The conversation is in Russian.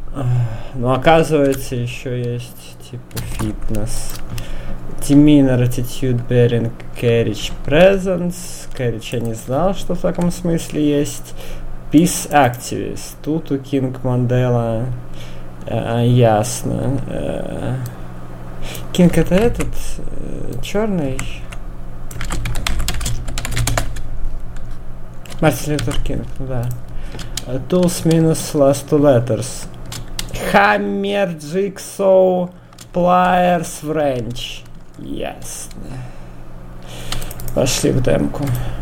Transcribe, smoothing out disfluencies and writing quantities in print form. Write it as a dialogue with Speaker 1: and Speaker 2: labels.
Speaker 1: Но оказывается, еще есть типа фитнес. Demeanor, attitude, bearing, carriage, presence. Carriage я не знал, что в таком смысле есть. Peace activist. Тут у King Mandela. Ясно. Кинг это этот черный. Мартин Лютер Кинг, да. Tools минус last two letters. Hammer, jigsaw, pliers, wrench. Ясно. Пошли в демку.